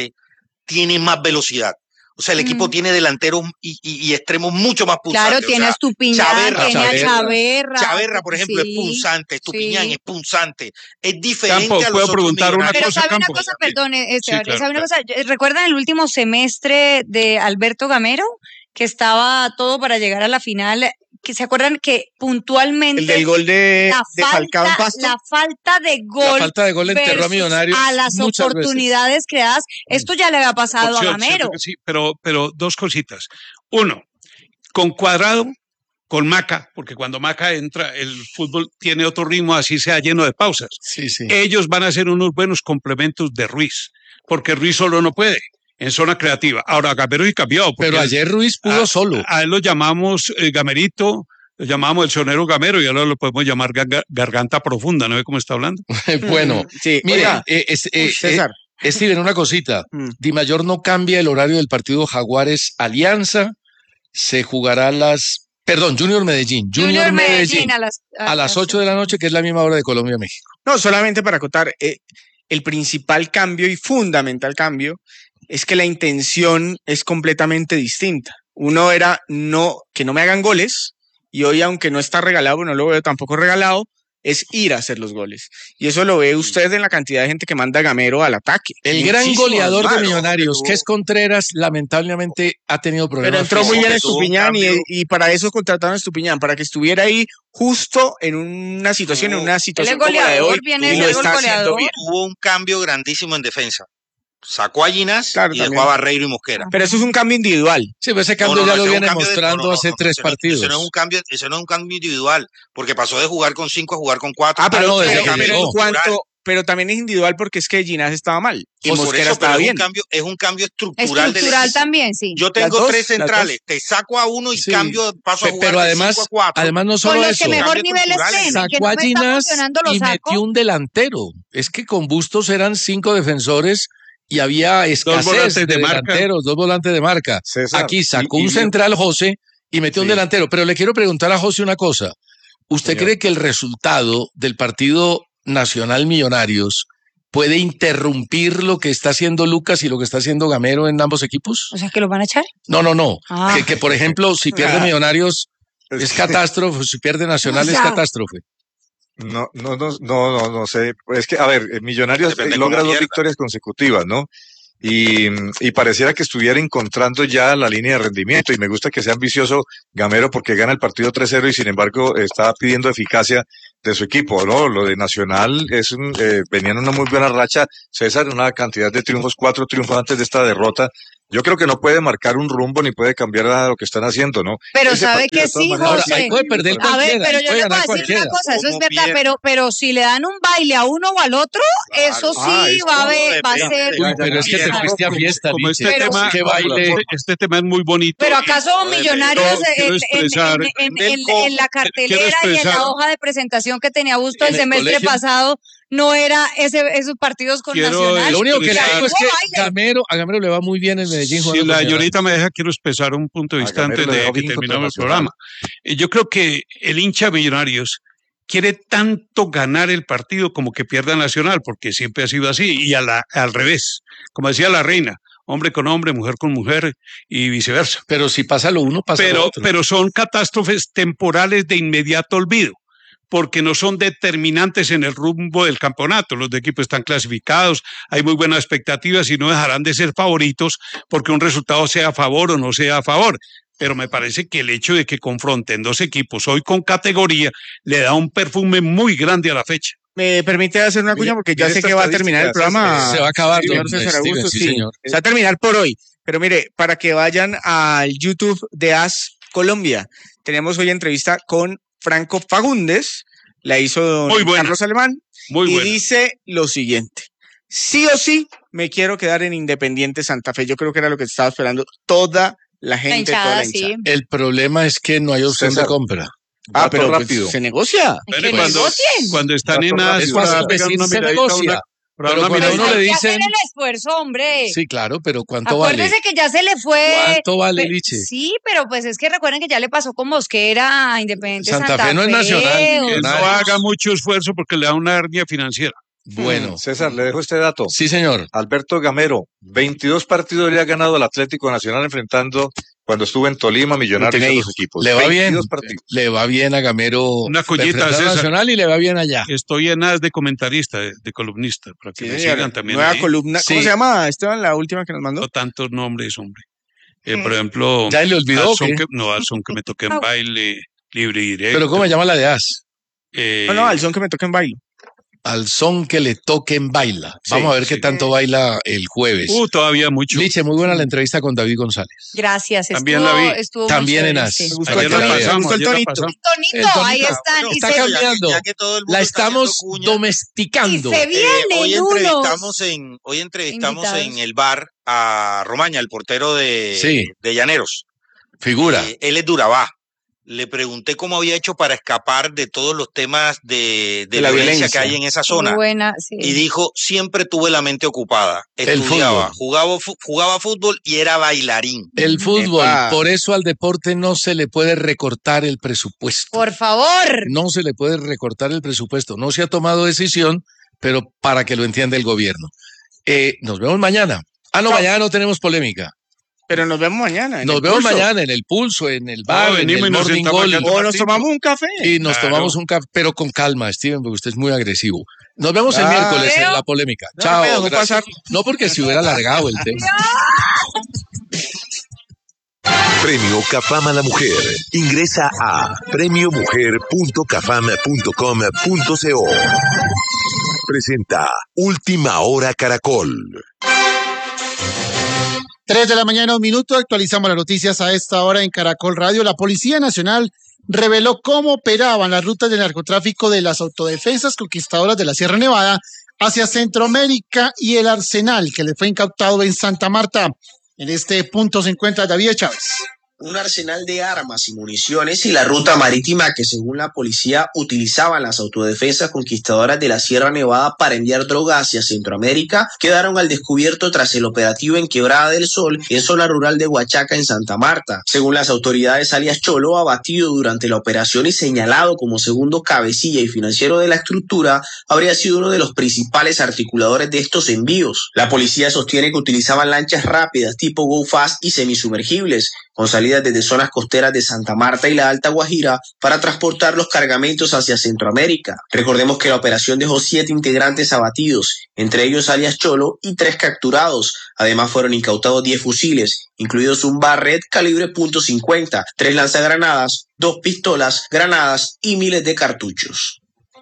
tiene más velocidad. O sea, el equipo tiene delanteros y extremos mucho más punzantes. Claro, tiene a Estupiñán, Chaverra, tiene a Chaverra. Chaverra, por ejemplo, Sí, es punzante, Estupiñán sí. es punzante. Es diferente Campo, a los ¿puedo otros preguntar una Millonarios. Pero cosa, sabe una Campos? cosa, perdone, Sí, claro, ¿sabe una cosa? ¿Recuerdan el último semestre de Alberto Gamero? Que estaba todo para llegar a la final. ¿Que se acuerdan que puntualmente El del gol de Falcao en Pasto. la falta de La gol falta de gol enterró a versus Millonarios a las muchas oportunidades creadas? Esto ya le había pasado a Opción, Gamero. cierto que sí, pero dos cositas. Uno, con Cuadrado, con Maca, porque cuando Maca entra, el fútbol tiene otro ritmo, así sea lleno de pausas. Sí, sí. Ellos van a ser unos buenos complementos de Ruiz, porque Ruiz solo no puede en zona creativa. Ahora, Gamero y cambió. Pero ayer Ruiz pudo solo. A él lo llamamos Gamerito, lo llamamos el sonero Gamero y ahora lo podemos llamar Garganta Profunda, ¿no ve cómo está hablando? Bueno, Sí, mire, oiga, César. Steven, una cosita. Mm. Di Mayor no cambia el horario del partido Jaguares Alianza. Se jugará Junior Medellín. Junior Medellín a las 8 de la noche, que es la misma hora de Colombia-México. No, solamente para acotar, el principal cambio y fundamental cambio es que la intención es completamente distinta. Uno era que no me hagan goles, y hoy, aunque no está regalado, no lo veo tampoco regalado, es ir a hacer los goles. Y eso lo ve usted en la cantidad de gente que manda Gamero al ataque. El gran Muchísimo, goleador de claro. Millonarios, que es Contreras, lamentablemente ha tenido Pero problemas. entró muy bien que tuvo un Estupiñán cambio. y para eso contrataron a Estupiñán, para que estuviera ahí justo en una situación, como la de goleador, hoy, viene y de lo ser está haciendo goleador. bien. Hubo un cambio grandísimo en defensa. Sacó a Ginás Claro, y también. dejó a Barreiro y Mosquera. Pero eso es un cambio individual. Sí, pero ese No, cambio no, ya ese lo es un viene cambio mostrando hace 3 ese partidos. no es un cambio, ese no es un cambio individual, porque pasó de jugar con 5 a jugar con 4. Ah, pero no, desde que llegó. Pero también es individual porque es que Ginás estaba mal y Por Mosquera eso, estaba pero bien. es un cambio estructural del Estructural equipo. también, sí. Yo tengo Las dos, 3 centrales, te saco a uno y Sí. paso a jugar Pero de además, 5 a 4. además no Con solo los eso. que mejor Cambios nivel estructurales. estén, que Sacó no a me está Ginás funcionando, lo y saco. metió un delantero. Es que con Bustos eran 5 defensores y había escasez volantes de de marca. delanteros, 2 volantes de marca. César, Aquí sacó y- un y- central, José, y metió un Sí. delantero. Pero le quiero preguntar a José una cosa. ¿Usted Señor. cree que el resultado del partido Nacional Millonarios puede interrumpir lo que está haciendo Lucas y lo que está haciendo Gamero en ambos equipos? O sea, ¿que los van a echar? No. Ah. Que, por ejemplo, si pierde Millonarios es catástrofe, si pierde Nacional es Ya. catástrofe. No sé. Es que, a ver, Millonarios Depende logra cómo 2 pierda. victorias consecutivas, ¿no? Y pareciera que estuviera encontrando ya la línea de rendimiento. Y me gusta que sea ambicioso Gamero porque gana el partido 3-0 y sin embargo está pidiendo eficacia de su equipo, ¿no? Lo de Nacional venían una muy buena racha. César, una cantidad de triunfos, 4 triunfos antes de esta derrota. Yo creo que no puede marcar un rumbo ni puede cambiar nada de lo que están haciendo, ¿no? Pero Ese sabe partido, que de todas sí, maneras, Ahora, José. ahí puede perder A ver, cualquiera, pero ahí yo puede le voy a ganar decir cualquiera. una cosa, eso es ¿Cómo verdad, pierde? pero si le dan un baile a uno o al otro, eso sí eso va a depende. ser... Uy, pero es que te Claro. fuiste a fiesta, Como Liche. este Pero- tema, Qué baile. este tema es muy bonito. Pero ¿acaso Millonarios quiero expresar en la cartelera y en la expresar- hoja de presentación que tenía Busto el En el semestre colegio. pasado no era esos partidos con Quiero Nacional? Lo único que le expresar- digo es que baile. a Gamero le va muy bien en Medellín Si jugando la con Millonarios. señorita me deja, quiero expresar un punto de A vista Gamero antes le de dejó que bien contra terminemos el Nacional. programa. Yo creo que el hincha de Millonarios quiere tanto ganar el partido como que pierda Nacional, porque siempre ha sido así, y al revés. Como decía la reina, hombre con hombre, mujer con mujer, y viceversa. Pero si pasa lo uno, pasa lo otro. Pero son catástrofes temporales de inmediato olvido, porque no son determinantes en el rumbo del campeonato. Los de equipos están clasificados, hay muy buenas expectativas y no dejarán de ser favoritos porque un resultado sea a favor o no sea a favor. Pero me parece que el hecho de que confronten dos equipos hoy con categoría le da un perfume muy grande a la fecha. ¿Me permite hacer una cuña? Porque ya mire sé esta que va a terminar el estadística, programa. Se va a acabar, señor don César Steven, Augusto, sí, sí. señor. Se va a terminar por hoy. Pero mire, para que vayan al YouTube de AS Colombia, tenemos hoy entrevista con Franco Fagundes, la hizo don Muy buena. Carlos Alemán, Muy y bueno. dice lo siguiente: sí o sí me quiero quedar en Independiente Santa Fe. Yo creo que era lo que estaba esperando toda la gente, toda hinchada, la hinchada. sí. El problema es que no hay opción César. de compra. Ah, Dato pero pues, rápido. se negocia. Bueno, Que cuando, negocien. cuando están Dato en rápido. AS, Es fácil pegan decir, una se miradita a negocia. una Pero una cuando miradita. uno le Hay que dicen, hacer el esfuerzo, hombre. sí, claro, pero ¿cuánto Acuérdese vale? que ya se le fue. ¿Cuánto vale, Liche? Sí, pero pues es que recuerden que ya le pasó con Mosquera a Independiente Santa Santa, Fe no es nacional, o Que no millonario. haga mucho esfuerzo porque le da una hernia financiera. Bueno, César, le dejo este dato. sí, señor. Alberto Gamero, 22 partidos le ha ganado al Atlético Nacional enfrentando cuando estuvo en Tolima, Millonarios y tiene otros equipos. Le va 22 bien. partidos. Le va bien a Gamero. Una collita, enfrentar a César. Nacional y le va bien allá. Estoy en AS de comentarista, de columnista, para que Sí, me señor. sigan también. Nueva ahí. columna. ¿Cómo Sí. se llama, Esteban, la última que nos mandó? No tantos nombres, hombre. Por ejemplo, ¿Ya le olvidó o al son qué? al son que me toque en baile, libre y directo. Pero ¿cómo se llama la de As? No, al son que me toca en baile. Al son que le toquen baila. Vamos a ver qué sí. tanto baila el jueves. Todavía mucho. Liche, muy buena la entrevista con David González. Gracias, También estuvo, la vi. estuvo También muy en chévere, AS. sí. Me gustó Ayer el la tonito. pasamos, Me gustó el ayer la tonito. pasamos. Tonito, ahí Tonito están. Y está se, cambiando. Ya que todo el mundo La está haciendo estamos cuña, y domesticando. se vienen hoy unos. entrevistamos invitados. en el bar a Romaña, el portero Sí. de Llaneros. Figura. Él es Durabá. Le pregunté cómo había hecho para escapar de todos los temas de De la violencia que violencia. hay en esa Muy zona. buena, sí. Y dijo, siempre tuve la mente ocupada. El Estudiaba, fútbol. jugaba fútbol y era bailarín. El fútbol, Epa. por eso al deporte no se le puede recortar el presupuesto. Por favor. No se le puede recortar el presupuesto. No se ha tomado decisión, pero para que lo entienda el gobierno. Nos vemos mañana. No, mañana no tenemos polémica. Pero nos vemos mañana. en Nos el vemos Pulso. mañana en el Pulso, en el bar, en venimos el y nos Morning sentamos Goal. acá. O nos tomamos un café. Y nos Claro. tomamos un café, pero con calma, Steven, porque usted es muy agresivo. Nos vemos el Ah. miércoles en Creo- la polémica. No, Chao. me dejó gracias. pasar. No, porque se hubiera alargado el tema. Premio Cafam a la Mujer. Ingresa a premiomujer.cafam.com.co. Presenta Última Hora Caracol. 3 de la mañana, 1 minuto. Actualizamos las noticias a esta hora en Caracol Radio. La Policía Nacional reveló cómo operaban las rutas de narcotráfico de las autodefensas conquistadoras de la Sierra Nevada hacia Centroamérica y el arsenal que le fue incautado en Santa Marta. En este punto se encuentra David Chávez. Un arsenal de armas y municiones y la ruta marítima que según la policía utilizaban las autodefensas conquistadoras de la Sierra Nevada para enviar droga hacia Centroamérica quedaron al descubierto tras el operativo en Quebrada del Sol, en zona rural de Huachaca en Santa Marta. Según las autoridades, alias Cholo, abatido durante la operación y señalado como segundo cabecilla y financiero de la estructura, habría sido uno de los principales articuladores de estos envíos. La policía sostiene que utilizaban lanchas rápidas tipo Go Fast y semisumergibles, con salidas desde zonas costeras de Santa Marta y la Alta Guajira para transportar los cargamentos hacia Centroamérica. Recordemos que la operación dejó 7 integrantes abatidos, entre ellos alias Cholo, y 3 capturados. Además fueron incautados 10 fusiles, incluidos un Barrett calibre .50, 3 lanzagranadas, 2 pistolas, granadas y miles de cartuchos.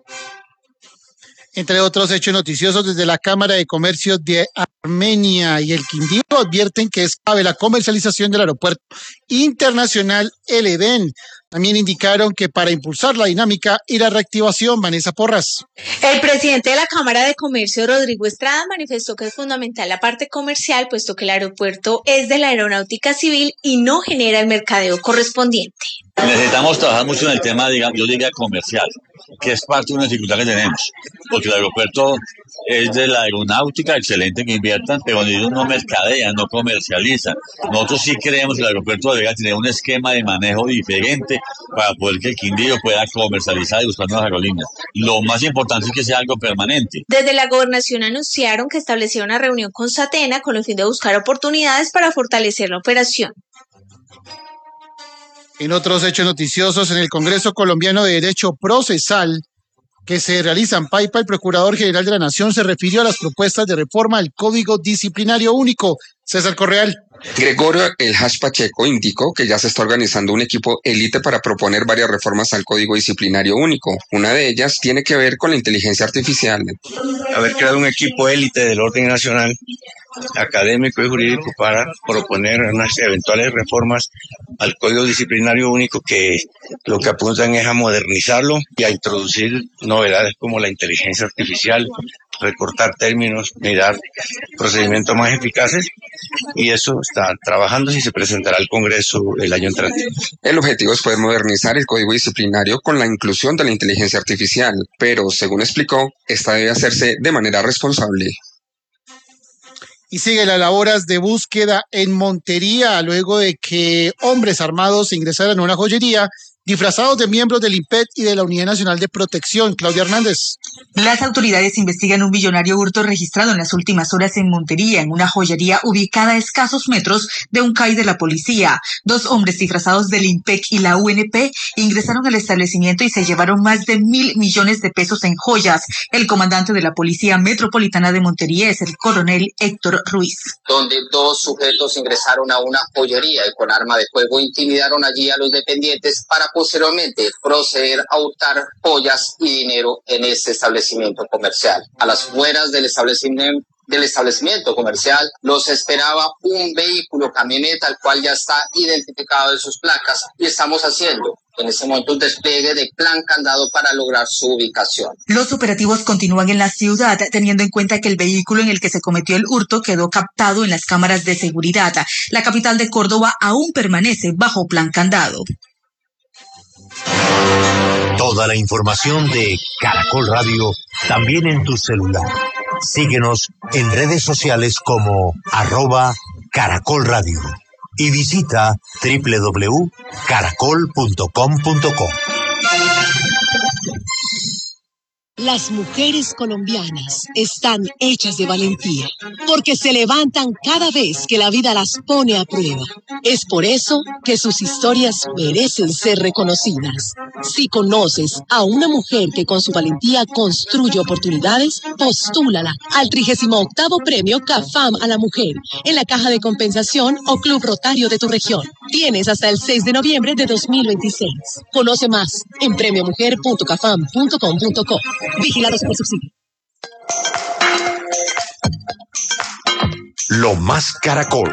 Entre otros hechos noticiosos, desde la Cámara de Comercio de Armenia y el Quindío advierten que es clave la comercialización del aeropuerto internacional El Edén. También indicaron que para impulsar la dinámica y la reactivación, Vanessa Porras. El presidente de la Cámara de Comercio, Rodrigo Estrada, manifestó que es fundamental la parte comercial, puesto que el aeropuerto es de la aeronáutica civil y no genera el mercadeo correspondiente. Necesitamos trabajar mucho en el tema, digamos, yo diría comercial, que es parte de una dificultad que tenemos, porque el aeropuerto es de la aeronáutica, excelente que inviertan, pero ellos no mercadean, no comercializan. Nosotros sí creemos que el aeropuerto debería tener un esquema de manejo diferente para poder que el Quindío pueda comercializar y buscar nuevas aerolíneas. Lo más importante es que sea algo permanente. Desde la gobernación anunciaron que establecieron una reunión con Satena con el fin de buscar oportunidades para fortalecer la operación. En otros hechos noticiosos, en el Congreso Colombiano de Derecho Procesal que se realiza en Paipa, el Procurador General de la Nación se refirió a las propuestas de reforma al Código Disciplinario Único. César Correal. Gregorio Elhaj Pacheco indicó que ya se está organizando un equipo élite para proponer varias reformas al Código Disciplinario Único. Una de ellas tiene que ver con la inteligencia artificial. Haber creado un equipo élite del orden nacional, académico y jurídico, para proponer unas eventuales reformas al Código Disciplinario Único que lo que apuntan es a modernizarlo y a introducir novedades como la inteligencia artificial, recortar términos y dar procedimientos más eficaces, y eso está trabajando y se presentará al Congreso el año entrante. El objetivo es poder modernizar el Código Disciplinario con la inclusión de la inteligencia artificial, pero según explicó, esta debe hacerse de manera responsable. Y sigue las labores de búsqueda en Montería luego de que hombres armados ingresaran a una joyería disfrazados de miembros del IMPET y de la Unidad Nacional de Protección. Claudia Hernández. Las autoridades investigan un millonario hurto registrado en las últimas horas en Montería, en una joyería ubicada a escasos metros de un CAI de la policía. 2 hombres disfrazados del IMPEC y la UNP ingresaron al establecimiento y se llevaron más de 1.000 millones de pesos en joyas. El comandante de la Policía Metropolitana de Montería es el coronel Héctor Ruiz. Donde 2 sujetos ingresaron a una joyería y con arma de fuego intimidaron allí a los dependientes para posteriormente proceder a hurtar joyas y dinero en este establecimiento comercial. A las afueras del establecimiento comercial los esperaba un vehículo camioneta, al cual ya está identificado de sus placas, y estamos haciendo en este momento un despliegue de plan candado para lograr su ubicación. Los operativos continúan en la ciudad, teniendo en cuenta que el vehículo en el que se cometió el hurto quedó captado en las cámaras de seguridad. La capital de Córdoba aún permanece bajo plan candado. Toda la información de Caracol Radio también en tu celular. Síguenos en redes sociales como @Caracol Radio y visita www.caracol.com.co. Las mujeres colombianas están hechas de valentía, porque se levantan cada vez que la vida las pone a prueba. Es por eso que sus historias merecen ser reconocidas. Si conoces a una mujer que con su valentía construye oportunidades, postúlala al 38º Premio CAFAM a la Mujer en la Caja de Compensación o Club Rotario de tu región. Tienes hasta el 6 de noviembre de 2026. Conoce más en premiomujer.cafam.com.co. Vigilado Supersubsidio. Lo Más Caracol.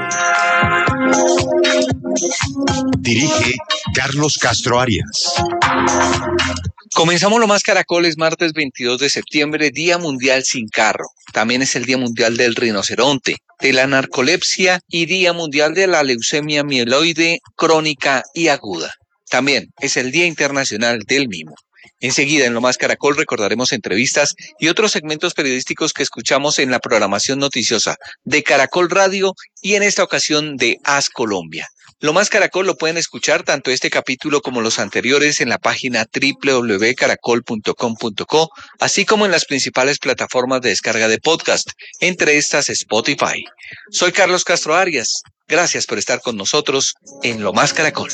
Dirige Carlos Castro Arias. Comenzamos Lo Más Caracol, es martes 22 de septiembre, Día Mundial Sin Carro. También es el Día Mundial del Rinoceronte, de la Narcolepsia y Día Mundial de la Leucemia Mieloide Crónica y Aguda. También es el Día Internacional del Mimo. Enseguida, en Lo Más Caracol, recordaremos entrevistas y otros segmentos periodísticos que escuchamos en la programación noticiosa de Caracol Radio y en esta ocasión de As Colombia. Lo Más Caracol lo pueden escuchar tanto este capítulo como los anteriores en la página www.caracol.com.co, así como en las principales plataformas de descarga de podcast, entre estas Spotify. Soy Carlos Castro Arias. Gracias por estar con nosotros en Lo Más Caracol.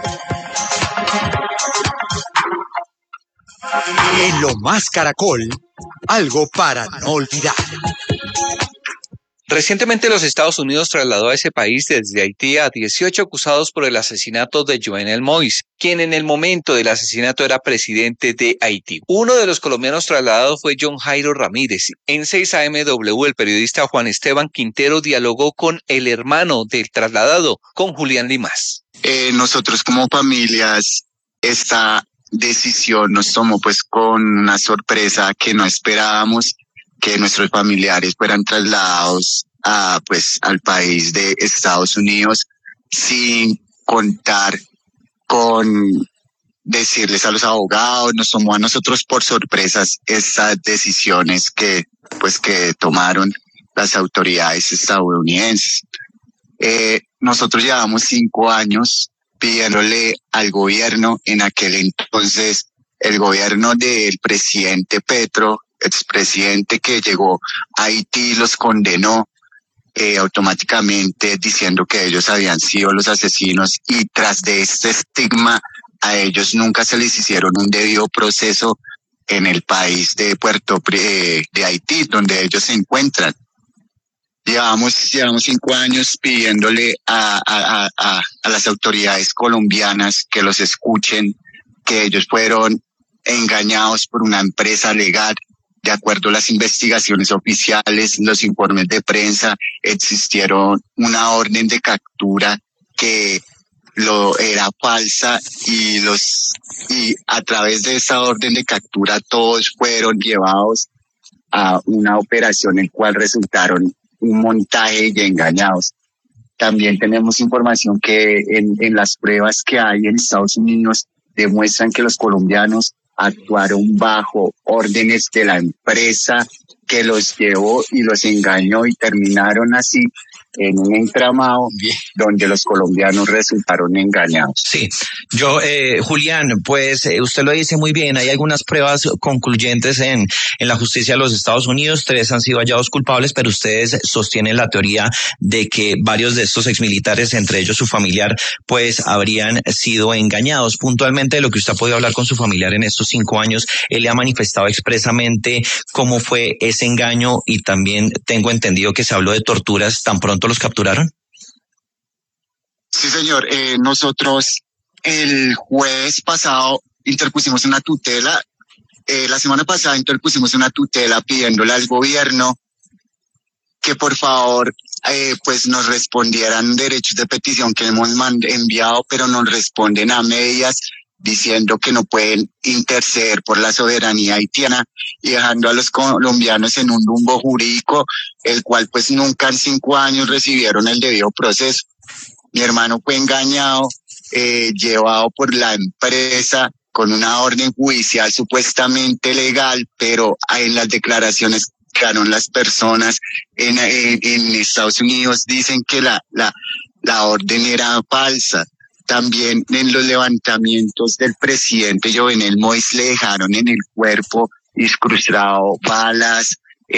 En Lo Más Caracol, algo para no olvidar. Recientemente los Estados Unidos trasladó a ese país desde Haití a 18 acusados por el asesinato de Jovenel Moïse, quien en el momento del asesinato era presidente de Haití. Uno de los colombianos trasladados fue John Jairo Ramírez. En 6AMW, el periodista Juan Esteban Quintero dialogó con el hermano del trasladado, con Julián Limas. Nosotros como familias, esta decisión nos tomó pues con una sorpresa que no esperábamos, que nuestros familiares fueran trasladados al país de Estados Unidos sin contar con decirles a los abogados. Nos tomó a nosotros por sorpresas estas decisiones que tomaron las autoridades estadounidenses. Nosotros llevamos 5 años pidiéndole al gobierno, en aquel entonces el gobierno del presidente Petro, expresidente que llegó a Haití, los condenó, automáticamente diciendo que ellos habían sido los asesinos, y tras de este estigma a ellos nunca se les hicieron un debido proceso en el país de de Haití, donde ellos se encuentran. Llevamos 5 años pidiéndole a las autoridades colombianas que los escuchen, que ellos fueron engañados por una empresa legal. De acuerdo a las investigaciones oficiales, los informes de prensa, existieron una orden de captura que era falsa, y a través de esa orden de captura todos fueron llevados a una operación en cual resultaron un montaje y engañados. También tenemos información que en las pruebas que hay en Estados Unidos demuestran que los colombianos actuaron bajo órdenes de la empresa que los llevó y los engañó, y terminaron así en un entramado donde los colombianos resultaron engañados. Sí, Julián, pues usted lo dice muy bien, hay algunas pruebas concluyentes en la justicia de los Estados Unidos, 3 han sido hallados culpables, pero ustedes sostienen la teoría de que varios de estos exmilitares, entre ellos su familiar, pues habrían sido engañados. Puntualmente, de lo que usted ha podido hablar con su familiar en estos 5 años, él le ha manifestado expresamente cómo fue ese engaño, y también tengo entendido que se habló de torturas tan pronto los capturaron. Sí, señor. Nosotros el jueves pasado interpusimos una tutela. La semana pasada interpusimos una tutela pidiéndole al gobierno que por favor pues nos respondieran derechos de petición que hemos enviado, pero nos responden a medias, diciendo que no pueden interceder por la soberanía haitiana y dejando a los colombianos en un limbo jurídico, el cual pues nunca en 5 años recibieron el debido proceso. Mi hermano fue engañado, llevado por la empresa con una orden judicial supuestamente legal, pero en las declaraciones que dieron las personas en Estados Unidos dicen que la orden era falsa. También en los levantamientos del presidente Jovenel Moïse le dejaron en el cuerpo incrustado balas,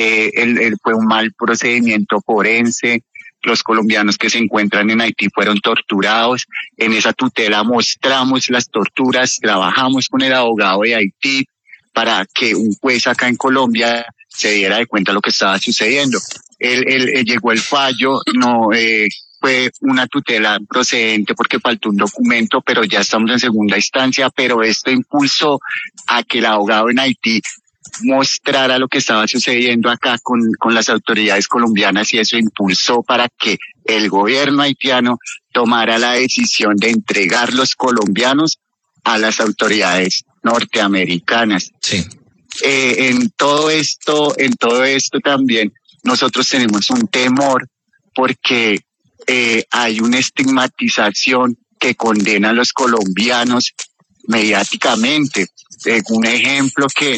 fue un mal procedimiento forense. Los colombianos que se encuentran en Haití fueron torturados. En esa tutela mostramos las torturas, trabajamos con el abogado de Haití para que un juez acá en Colombia se diera de cuenta de lo que estaba sucediendo. Llegó el fallo, fue una tutela procedente porque faltó un documento, pero ya estamos en segunda instancia, pero esto impulsó a que el abogado en Haití mostrara lo que estaba sucediendo acá con las autoridades colombianas, y eso impulsó para que el gobierno haitiano tomara la decisión de entregar los colombianos a las autoridades norteamericanas. Sí. En todo esto también nosotros tenemos un temor porque hay una estigmatización que condena a los colombianos mediáticamente. Un ejemplo que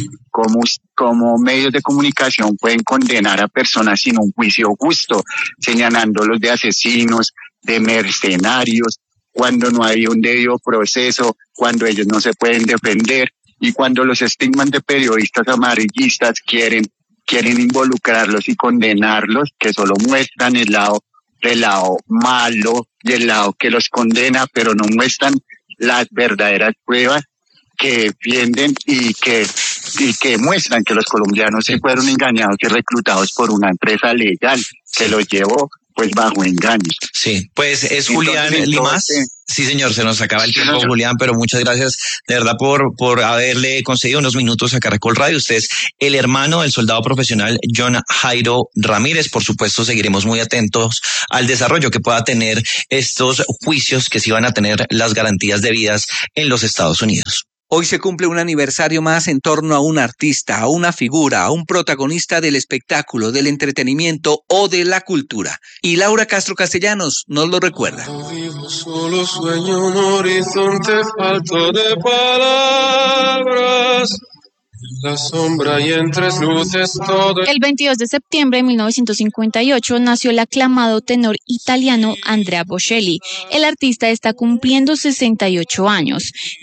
como medios de comunicación pueden condenar a personas sin un juicio justo, señalándolos de asesinos, de mercenarios, cuando no hay un debido proceso, cuando ellos no se pueden defender, y cuando los estigman de periodistas amarillistas quieren involucrarlos y condenarlos, que solo muestran el lado malo y el lado que los condena, pero no muestran las verdaderas pruebas que defienden y que muestran que los colombianos se fueron engañados y reclutados por una empresa legal que los llevó pues bajo engaños. Sí, pues es Julián Limas. Sí, señor, se nos acaba el tiempo, Julián, pero muchas gracias de verdad por haberle concedido unos minutos a Caracol Radio. Usted es el hermano del soldado profesional John Jairo Ramírez. Por supuesto, seguiremos muy atentos al desarrollo que pueda tener estos juicios, que sí van a tener las garantías debidas en los Estados Unidos. Hoy se cumple un aniversario más en torno a un artista, a una figura, a un protagonista del espectáculo, del entretenimiento o de la cultura. Y Laura Castro Castellanos nos lo recuerda. Solo sueño un horizonte falto de palabras. La sombra y en 3 luces todo. El 22 de septiembre de 1958 nació el aclamado tenor italiano Andrea Bocelli. El artista está cumpliendo 68 años.